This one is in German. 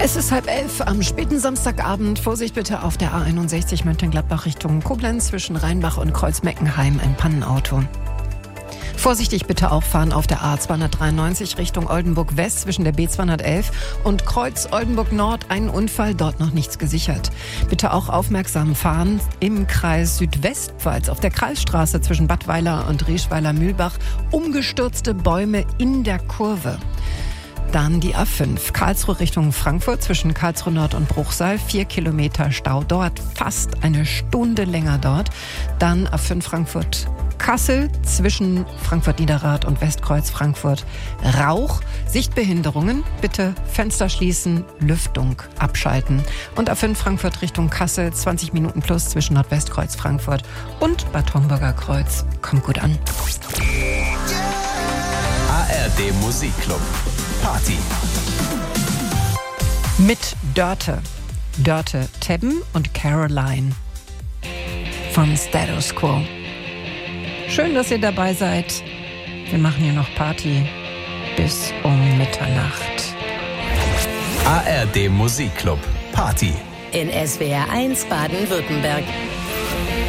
Es ist 10:30 am späten Samstagabend. Vorsicht bitte auf der A61 Mönchengladbach Richtung Koblenz zwischen Rheinbach und Kreuz-Meckenheim, ein Pannenauto. Vorsichtig bitte auch fahren auf der A293 Richtung Oldenburg West zwischen der B211 und Kreuz Oldenburg Nord. Ein Unfall, dort noch nichts gesichert. Bitte auch aufmerksam fahren im Kreis Südwestpfalz auf der Kreisstraße zwischen Badweiler und Rieschweiler-Mühlbach. Umgestürzte Bäume in der Kurve. Dann die A5, Karlsruhe Richtung Frankfurt zwischen Karlsruhe Nord und Bruchsal. 4 Kilometer Stau dort, fast eine Stunde länger dort. Dann A5 Frankfurt Kassel zwischen Frankfurt-Niederrad und Westkreuz Frankfurt. Rauch, Sichtbehinderungen, bitte Fenster schließen, Lüftung abschalten. Und A5 Frankfurt Richtung Kassel, 20 Minuten plus zwischen Nordwestkreuz Frankfurt und Bad Homburger Kreuz. Kommt gut an. ARD Musikclub. Party. Mit Dörte Tebben und Caroline vom Status Quo. Schön, dass ihr dabei seid. Wir machen hier noch Party bis um Mitternacht. ARD Musikclub. Party. In SWR 1 Baden-Württemberg.